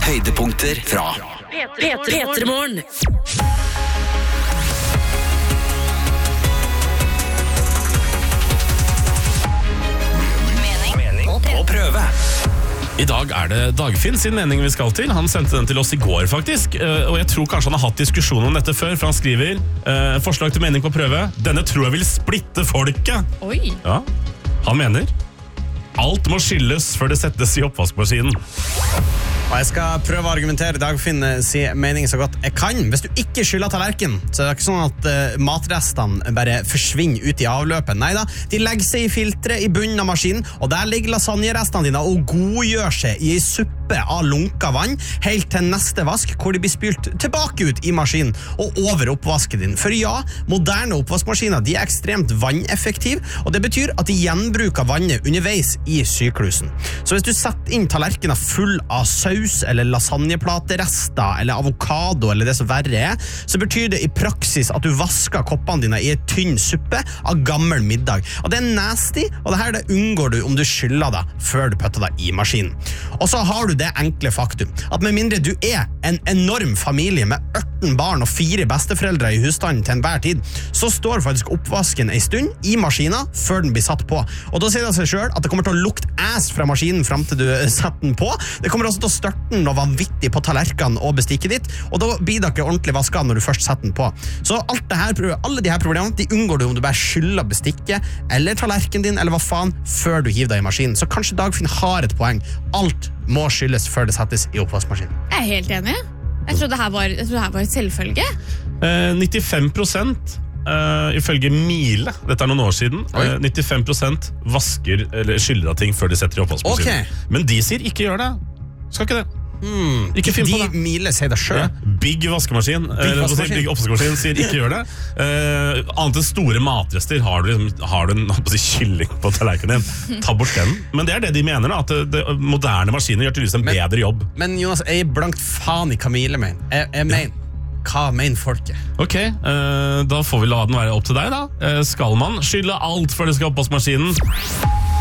Høydepunkter fra P3morgen. Mening og prøve. I dag det Dagfinn sin mening vi skal til. Han sendte den til oss i går faktisk, og jeg tror kanskje han har hatt diskusjon om dette før, for han skriver forslag til mening på prøve. Denne tror jeg vil splitte folket. Oi. Ja, han mener alt må skylles før det settes i oppvaskmaskinen. Og jeg skal prøve å argumentere Dagfinn sin mening så godt jeg kan. Hvis du ikke skyller tallerken, så det ikke sånn at matrestene bare forsvinner ut i avløpet. Neida, de legger seg i filtre i bunnen av maskinen, og der ligger lasagnerestene dine og godgjør seg i suppe av lunka vann, helt til neste vask, hvor de blir spylt tilbake ut i maskinen og over oppvasken din. For ja, moderne oppvaskmaskiner, de ekstremt vanneffektive, og det betyr at de gjenbruker vannet underveis i syklusen. Så hvis du setter inn tallerkener full av saus eller lasagneplaterester eller avokado eller det som verre så betyr det i praksis at du vasker koppene dine i en tynn suppe av gammel middag. Og det nasty, og det her det unngår du om du skyller deg før du putter deg i maskinen. Og så har du det enkle faktum at med mindre du en enorm familie med 18 barn og 4 besteforeldre i husstanden til enhver tid, så står faktisk oppvasken en stund i maskinen før den blir satt på. Og da sier det seg selv at det kommer til å lukte ass fra maskinen frem til du setter den på. Det kommer også til å størte den og vanvittig på tallerkene og bestikket ditt, og da blir det ikke ordentlig vasket når du først setter den på. Så alle de her problemene, de unngår du om du bare skyller bestikket eller tallerken din, eller hva faen, før du hiver deg i maskinen. Så kanskje Dagfinn har et poeng. Alt må skylles før det settes i oppvaskmaskinen. Jeg er helt enig. Jeg trodde det her var et selvfølge. 95% ifølge Mile, dette noen år siden, 95% vasker eller skyller av ting før de setter i oppvaskmaskinen. Okay. Men de sier ikke gjør det. Skal ikke det. Ikke finn på det. De Mile sier det selv. Ja. Big vaskemaskin, Big oppvaskmaskin sier ikke gjør det. Annet enn store matrester har du en kylling på tallerkenen din. Ta bort den. Men det det de mener da, at moderne maskiner gjør tydeligvis en bedre jobb. Men Jonas, jeg blankt faen i hva Mile mener. Jeg mener hva mener folket? Ok, da får vi la den være opp til deg da. Skal man skylle alt før det skal oppvaskmaskinen?